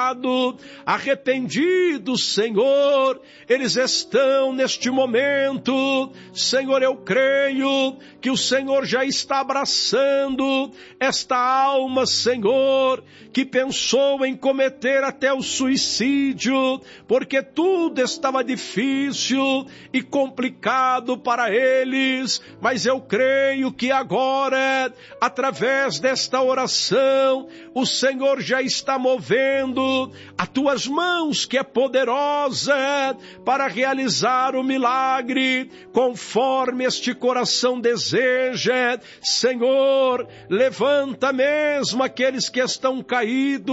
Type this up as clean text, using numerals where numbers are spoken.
pecado, arrependidos, Senhor, eles estão neste momento. Senhor, eu creio que o Senhor já está abraçando esta alma, Senhor, que pensou em cometer até o suicídio, porque tudo estava difícil e complicado para eles, mas eu creio que agora, através desta oração, o Senhor já está movendo as tuas mãos, que é poderosa, para realizar o milagre, conforme este coração deseja. Senhor, levanta mesmo aqueles que estão caídos,